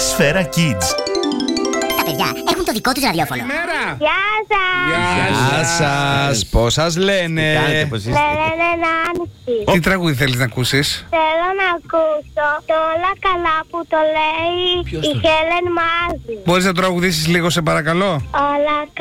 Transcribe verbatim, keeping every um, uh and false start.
Σφαίρα Kids. Τα παιδιά έχουν το δικό τους ραδιόφωνο. Καλημέρα. Γεια σας. Γεια σας. Πώς σας λένε? Με λένε Νάνση. Τι τραγούδι θέλεις να ακούσεις? Θέλω να ακούσω το όλα καλά που το λέει η Χέλεν Μάζη. Μπορείς να τραγουδήσεις λίγο σε παρακαλώ? Όλα